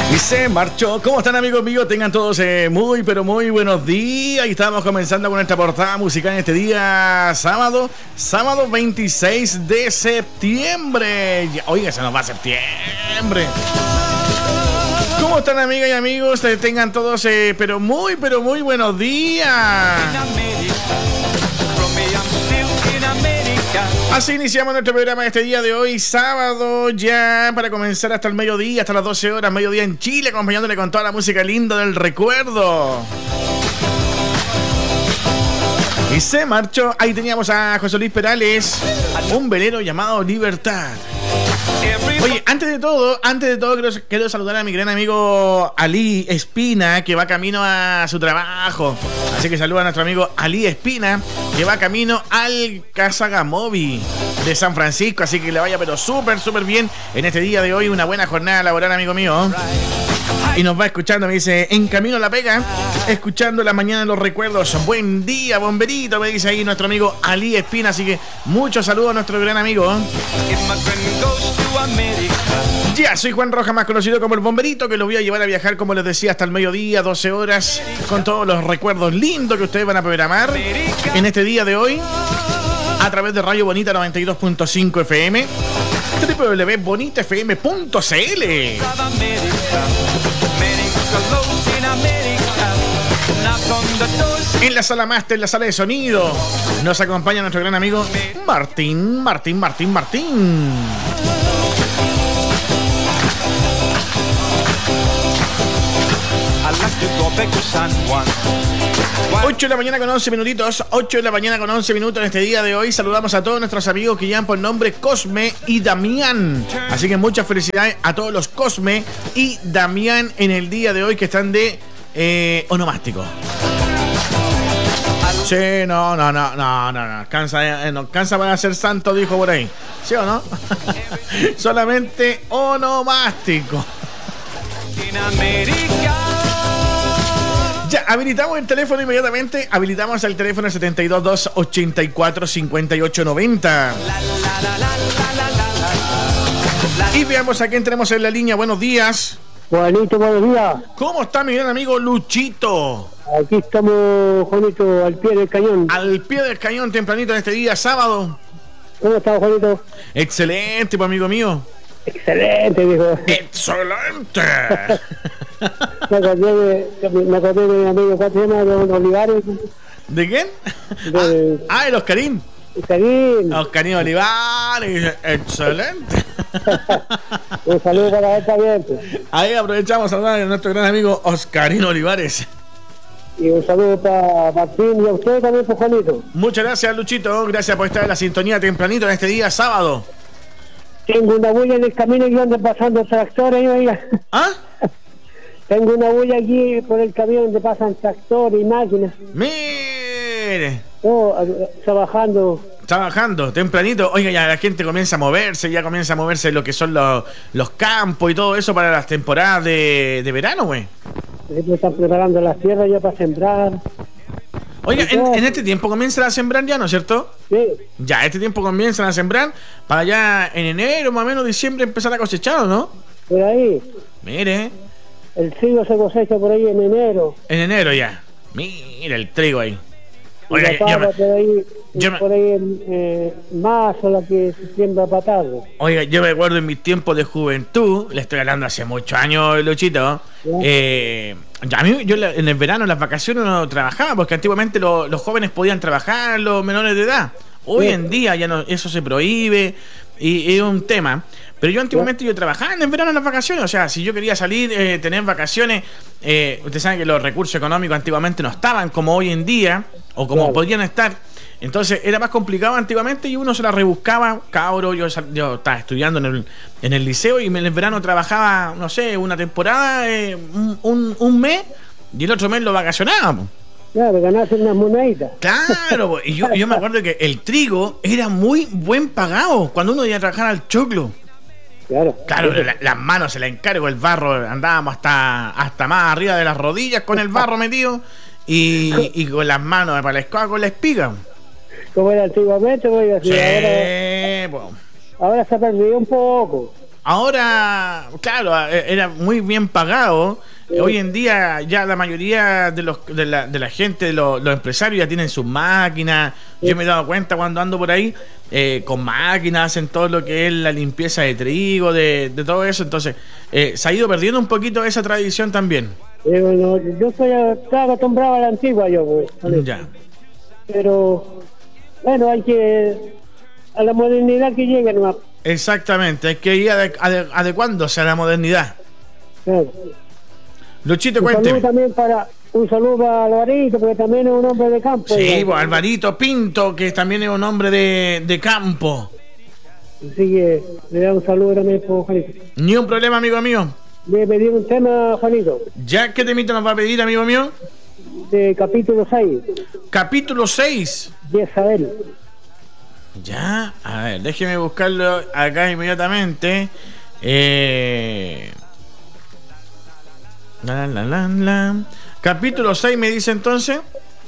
Y se marchó. ¿Cómo están, amigos míos? Tengan todos muy, pero muy buenos días. Y estamos comenzando con nuestra portada musical en este día sábado 26 de septiembre. Oiga, se nos va septiembre. ¿Cómo están, amigas y amigos? Tengan todos pero muy buenos días. Así iniciamos nuestro programa de este día de hoy, sábado, ya para comenzar hasta el mediodía, hasta las 12 horas, mediodía en Chile, acompañándole con toda la música linda del recuerdo. Y se marchó. Ahí teníamos a José Luis Perales, un velero llamado Libertad. Oye, antes de todo quiero saludar a mi gran amigo Ali Espina, que va camino a su trabajo. Así que saluda a nuestro amigo Ali Espina, que va camino al Casagamovi de San Francisco. Así que le vaya pero súper bien en este día de hoy. Una buena jornada laboral, amigo mío. Y nos va escuchando, me dice, en camino a la pega, escuchando la mañana de los recuerdos. Buen día, bomberito, me dice ahí nuestro amigo Ali Espina. Así que muchos saludos a nuestro gran amigo. Ya, soy Juan Rojas, más conocido como el bomberito, que lo voy a llevar a viajar, como les decía, hasta el mediodía, 12 horas, con todos los recuerdos lindos que ustedes van a programar en este día de hoy, a través de Radio Bonita 92.5 FM, www.bonitafm.cl. En la sala máster, en la sala de sonido, nos acompaña nuestro gran amigo Martín. Ocho de la mañana con 11 minutitos. 8 de la mañana con 11 minutos en este día de hoy. Saludamos a todos nuestros amigos que llevan por nombre Cosme y Damián. Así que muchas felicidades a todos los Cosme y Damián en el día de hoy, que están de onomástico. Sí, no. Cansa para ser santo, dijo por ahí. ¿Sí o no? Solamente onomástico. Ya, habilitamos el teléfono inmediatamente. Habilitamos el teléfono 722-84-5890. Y veamos a quién tenemos en la línea. Buenos días. Juanito, buenos días. ¿Cómo está mi gran amigo Luchito? Aquí estamos, Juanito, al pie del cañón. Al pie del cañón, tempranito en este día sábado. ¿Cómo estás, Juanito? Excelente, pues, amigo mío. Excelente, dijo. ¡Excelente! Me acordé de mi amigo, ¿cuánto se llama? Don Olivares. ¿De quién? De Oscarín. Oscarín Olivares. Excelente. Un saludo para él también. Ahí aprovechamos a saludar a nuestro gran amigo Oscarín Olivares. Y un saludo para Martín y a usted también, pues, Juanito. Muchas gracias, Luchito. Gracias por estar en la sintonía tempranito en este día sábado. Tengo una bulla en el camino y ando pasando tractores, oiga. ¿Ah? Tengo una bulla aquí por el camión donde pasan tractores y máquinas. ¡Mire! Trabajando tempranito. Oiga, ya la gente comienza a moverse, lo que son los campos y todo eso para las temporadas de verano, güey. Están preparando las tierras ya para sembrar. Oiga, en este tiempo comienzan a sembrar ya, ¿no es cierto? Sí. Ya, este tiempo comienzan a sembrar para ya en enero, más o menos diciembre, empezar a cosechar, ¿no? Por ahí. Mire. El trigo se cosecha por ahí en enero. En enero ya. Mira el trigo ahí. Oiga, por ahí en marzo la que se siembra patado. Oiga, yo me acuerdo en mis tiempos de juventud, le estoy hablando hace muchos años, Luchito. Yo en el verano, en las vacaciones, no trabajaba, porque antiguamente los jóvenes podían trabajar, los menores de edad. Hoy en día ya no, eso se prohíbe y es un tema. Pero yo antiguamente yo trabajaba en el verano, en las vacaciones. O sea, si yo quería salir, tener vacaciones, ustedes saben que los recursos económicos antiguamente no estaban como hoy en día, o como podrían estar. Entonces era más complicado antiguamente y uno se la rebuscaba. Cabro, yo estaba estudiando en el liceo y en el verano trabajaba, no sé, una temporada, un mes, y el otro mes lo vacacionábamos. Claro, ganarse unas moneditas. Claro, y yo me acuerdo que el trigo era muy buen pagado cuando uno iba a trabajar al choclo. Claro, las manos se la encargo, el barro, andábamos hasta más arriba de las rodillas con el barro metido y con las manos para la escoba con la espiga. Como era antiguamente, voy a decir. Sí, ahora se ha perdido un poco. ahora, claro, era muy bien pagado. Hoy en día ya la mayoría de la gente, los empresarios ya tienen sus máquinas. Yo me he dado cuenta cuando ando por ahí, con máquinas hacen todo lo que es la limpieza de trigo, de todo eso. Entonces, se ha ido perdiendo un poquito esa tradición también. No, yo estaba acostumbrado a la antigua, yo, pues, ¿vale? Ya. Pero, bueno, hay que, a la modernidad que llegue nomás. Exactamente, hay que ir adecuándose a la modernidad. Claro. Luchito, cuénteme. Un saludo para Alvarito, porque también es un hombre de campo. Sí, pues, Alvarito Pinto, que también es un hombre de campo. Así que le da un saludo también por Juanito. Ni un problema, amigo mío. Le pedí un tema, Juanito. ¿Ya qué temita nos va a pedir, amigo mío? De capítulo 6. Capítulo 6. Jezabel. Ya, a ver, déjeme buscarlo acá inmediatamente. Capítulo 6 me dice entonces.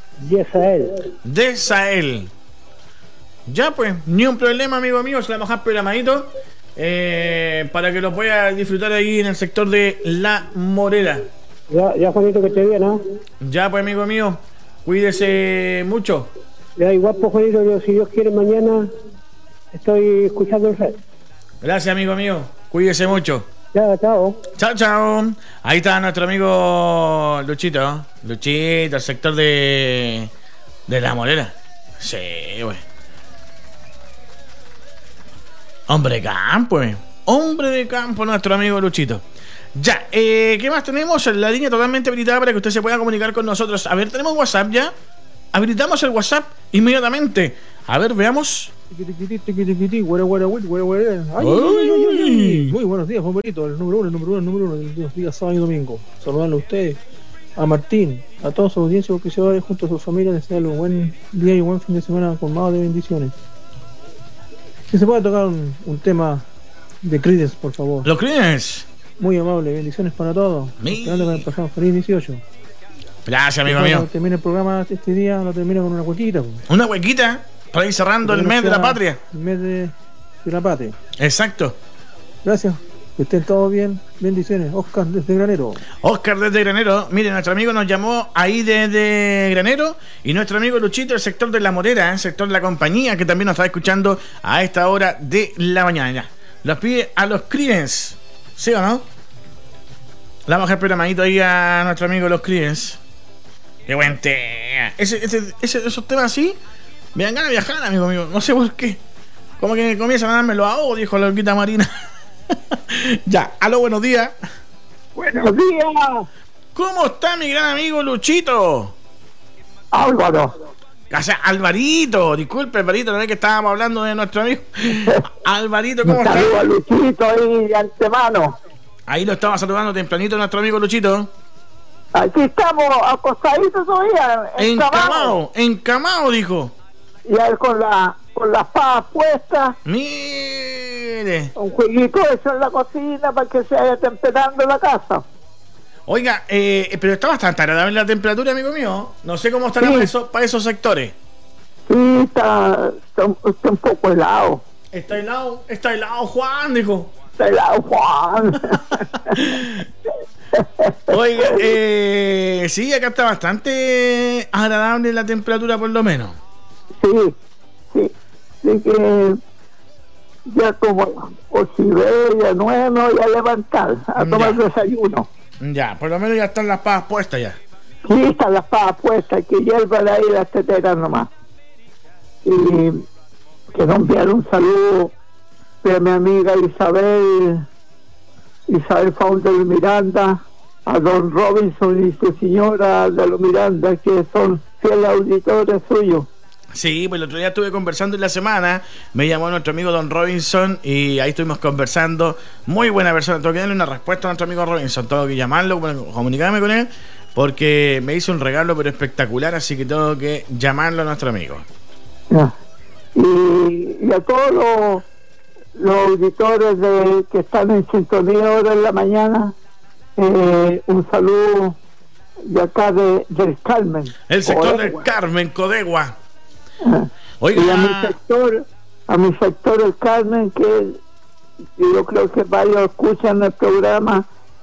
De Sael. Ya pues, ni un problema, amigo mío. Se la vamos a dejar programadito para que lo pueda disfrutar ahí en el sector de La Morera. Ya Juanito, que esté bien, ¿no? Ya pues, amigo mío, cuídese mucho. Ya, igual pues, Juanito, yo, si Dios quiere, mañana estoy escuchando el red. Gracias, amigo mío, cuídese mucho. Ya, chao. Chao, chao. Ahí está nuestro amigo Luchito. Luchito, el sector de La Morera. Sí, güey. Hombre de campo, hombre de campo, nuestro amigo Luchito. Ya, ¿qué más tenemos? La línea totalmente habilitada para que usted se pueda comunicar con nosotros. A ver, ¿tenemos WhatsApp ya? Habilitamos el WhatsApp inmediatamente. A ver, veamos. Muy buenos días, favorito. El número uno de los días sábado y domingo. Saludarle a ustedes, a Martín, a toda su audiencia, porque se va junto a su familia. Desearle un buen día y un buen fin de semana colmado de bendiciones. Si se puede tocar un tema de Creedence, por favor. ¿Los Creedence? Muy amable, bendiciones para todos. Esperando que pasamos feliz 18. Gracias, amigo mío. Cuando termine el programa este día, lo termino con una huequita. ¿Una huequita? Para ir cerrando el mes de la patria. El mes de la patria. Exacto. Gracias. Que estén todos bien. Bendiciones. Oscar desde Granero. Oscar desde Granero. Mire, nuestro amigo nos llamó ahí desde Granero. Y nuestro amigo Luchito, el sector de La Morera, el sector de la compañía, que también nos está escuchando a esta hora de la mañana. Los pide a los Creedence. ¿Sí o no? Le vamos a dejar programadito ahí a nuestro amigo los Creedence. Qué buen tema. Esos temas así me dan ganas de viajar, amigo mío. No sé por qué. Como que comienzan a darme los ahogo, dijo la loquita Marina. Ya, aló, buenos días. Buenos días. ¿Cómo está mi gran amigo Luchito? Álvaro. O sea, Alvarito, disculpe, Alvarito, no es que estábamos hablando de nuestro amigo. Alvarito, ¿cómo está? Saludos a Luchito ahí de antemano. Ahí lo estaba saludando tempranito nuestro amigo Luchito. Aquí estamos acostaditos todavía. Encamado, dijo. Y él con las papas puestas. Mire. Un jueguito eso en la cocina para que se vaya temperando la casa. Oiga, pero está bastante agradable la temperatura, amigo mío. No sé cómo estará para esos sectores. Sí, está un poco helado. Está helado, Juan, dijo. Está helado, Juan. Oiga, sí, acá está bastante agradable la temperatura, por lo menos. Sí que ya como 8:30, 9 me voy a levantar a tomar desayuno. Ya, por lo menos ya están las papas puestas ya. Sí, están las papas puestas, que hiervan ahí las teteras nomás. Y quiero enviar un saludo de mi amiga Isabel Founder Miranda, a don Robinson y su señora de los Miranda, que son fieles auditores suyos. Sí, pues el otro día estuve conversando en la semana, me llamó nuestro amigo Don Robinson y ahí estuvimos conversando. Muy buena persona, tengo que darle una respuesta a nuestro amigo Robinson, tengo que llamarlo, comunicarme con él, porque me hizo un regalo pero espectacular, así que tengo que llamarlo a nuestro amigo. Y a todos los auditores que están en sintonía ahora en la mañana, un saludo de acá del Carmen. El sector del Carmen, Codegua. Oiga. Y a mi sector el Carmen, que yo creo que varios escuchan el programa,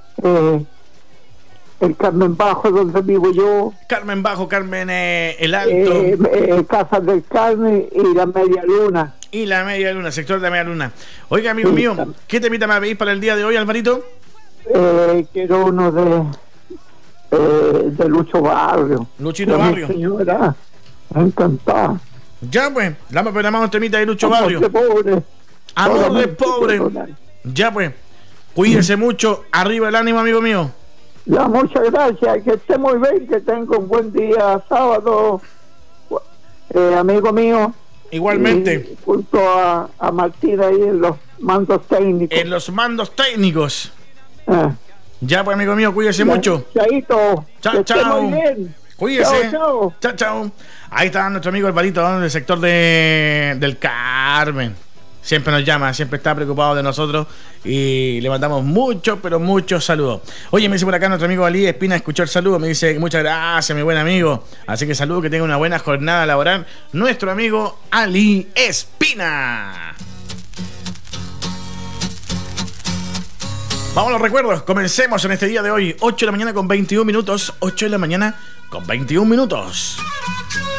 el Carmen Bajo, donde vivo yo. Carmen Bajo, Carmen el Alto. Casas del Carmen y la Media Luna. Y la Media Luna, sector de la Media Luna. Oiga, amigo mío, ¿qué temita me veis para el día de hoy, Alvarito? Quiero uno de Lucho Barrio. Luchito Barrio. Señora, encantada. Ya pues, vamos a programar un temita de Lucho Barrio. Amor de pobre. Amor de pobre. Ya pues, cuídense mucho, arriba el ánimo, amigo mío. Ya, muchas gracias, que esté muy bien, que tenga un buen día sábado, amigo mío. Igualmente. Y junto a Martín ahí en los mandos técnicos. En los mandos técnicos. Ya pues, amigo mío, cuídese mucho. Chaito. Chao, chao. Muy bien. Cuídese. Chao, chao. Chao, chao. Ahí está nuestro amigo Alvarito, del sector del Carmen. Siempre nos llama, siempre está preocupado de nosotros y le mandamos muchos, pero muchos saludos. Oye, me dice por acá nuestro amigo Ali Espina, escuchó el saludo, me dice muchas gracias, mi buen amigo. Así que saludo, que tenga una buena jornada laboral. Nuestro amigo Ali Espina. Vamos a los recuerdos, comencemos en este día de hoy, 8 de la mañana con 21 minutos, 8 de la mañana con 21 minutos.